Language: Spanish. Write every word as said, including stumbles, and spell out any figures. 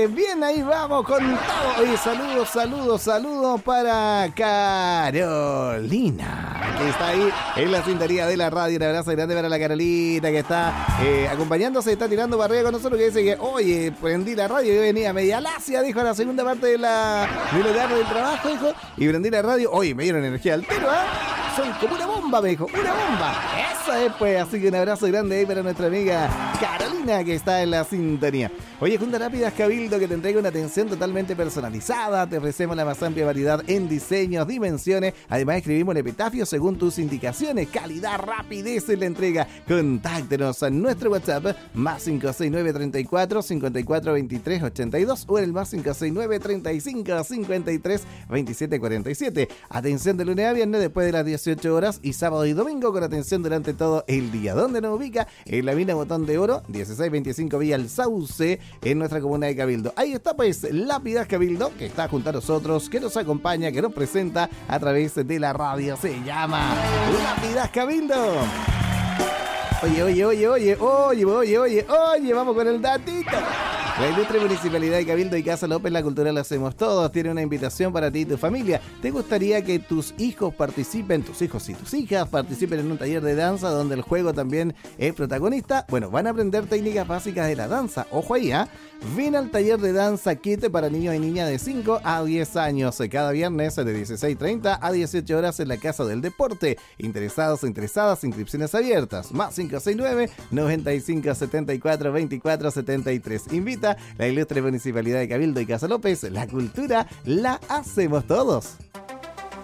que bien, ahí vamos con todo. Oye, saludos, saludos, saludos para Carolina, que está ahí en la sintonía de la radio. Un abrazo grande para la Carolina, que está eh, acompañándose, está tirando para arriba con nosotros, que dice que, oye, prendí la radio y venía media lacia, dijo, a la segunda parte de la, de la tarde del trabajo, dijo, y prendí la radio. Oye, me dieron energía al tiro, ¿ah? ¿eh? Son como una bomba, me dijo, una bomba. Esa es, pues, así que un abrazo grande ahí para nuestra amiga Carolina, que está en la sintonía. Oye, Junta Rápidas Cabildo, que te entrega una atención totalmente personalizada. Te ofrecemos la más amplia variedad en diseños, dimensiones. Además, escribimos el epitafio según tus indicaciones. Calidad, rapidez en la entrega. Contáctenos a nuestro WhatsApp, más cinco seis nueve, treinta y cuatro, cincuenta y cuatro, veintitrés, ochenta y dos, o en el más cinco seis nueve, treinta y cinco, cincuenta y tres, veintisiete, cuarenta y siete. Atención de lunes a viernes después de las dieciocho horas y sábado y domingo con atención durante todo el día. ¿Dónde nos ubica? En la mina Botón de Oro, dieciséis veinticinco Villa El Sauce, en nuestra comuna de Cabildo. Ahí está, pues, Lápidas Cabildo, que está junto a nosotros, que nos acompaña, que nos presenta a través de la radio. Se llama Lápidas Cabildo. Oye, oye, oye, oye, oye, oye, oye, oye, vamos con el datito. La Ilustre Municipalidad de Cabildo y Casa López, la cultura la hacemos todos, tiene una invitación para ti y tu familia. ¿Te gustaría que tus hijos participen, tus hijos y tus hijas participen en un taller de danza donde el juego también es protagonista? Bueno, van a aprender técnicas básicas de la danza. Ojo ahí, ¿ah? ¿eh? Ven al taller de danza Kite para niños y niñas de cinco a diez años, cada viernes de dieciséis treinta a dieciocho horas en la Casa del Deporte. Interesados o interesadas, inscripciones abiertas. Más cinco seis nueve, noventa y cinco, setenta y cuatro, veinticuatro, setenta y tres. Invita la Ilustre Municipalidad de Cabildo y Casa López. La cultura la hacemos todos.